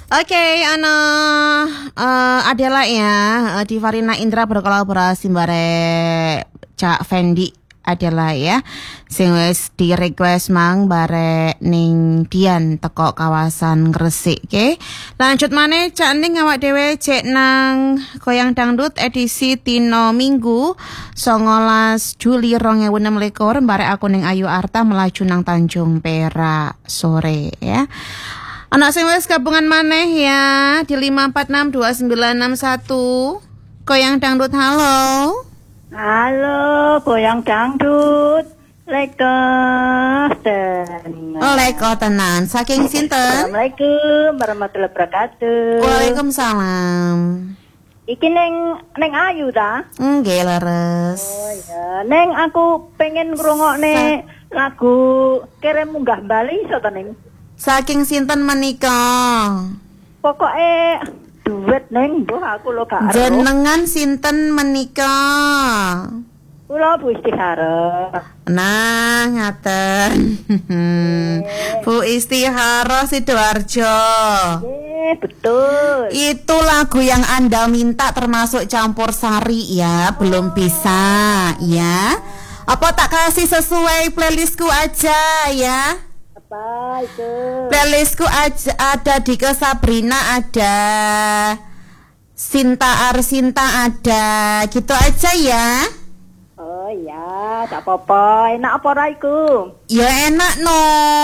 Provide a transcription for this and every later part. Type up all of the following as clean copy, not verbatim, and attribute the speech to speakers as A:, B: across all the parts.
A: Oke, adalah ya di Farina Indra berkolaborasi bare Cak Fendi adalah ya sing wis di request mang bare ning Dian teko kawasan Gresik. Oke. Lanjut maneh Cak Ning awak dhewe cek nang Goyang Dangdut edisi Tino Minggu 19 Juli 2026 bare aku ning Ayu Arta melaju nang Tanjung Perak sore ya. Anak sing wis gabungan maneh ya di 5462961 Goyang Dangdut. Halo.
B: Halo, Goyang Dangdut.
A: Leko tenan. Saking sinten?
B: Assalamualaikum warahmatullahi wabarakatuh.
A: Waalaikumsalam.
B: Iki neng Ayu ta?
A: Nggih leres.
B: Oh iya, neng aku pengen ngrungokne lagu Kirim Munggah Bali iso ta Neng?
A: Saking sinten menika?
B: Pokoke duet neng, mbuh aku lo gak ero.
A: Jenengan sinten menika?
B: Kula Bu Istihara.
A: Nah, ngaten. Bu Istihara Sidoarjo.
B: Betul.
A: Itu lagu yang Anda minta termasuk campur sari ya, belum bisa ya. Apa tak kasih sesuai playlistku aja ya?
B: Apa itu?
A: Playlistku ada di ke Sabrina ada, Sinta Arsinta ada, gitu aja ya.
B: Oh iya, tak apa-apa. Enak apa ora iku?
A: Ya enak no.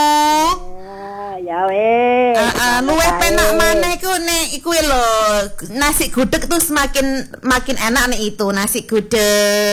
B: Ya weh.
A: Luwih penak maneh iku nek iku lho, nasi gudeg tuh makin enak nek itu nasi gudeg.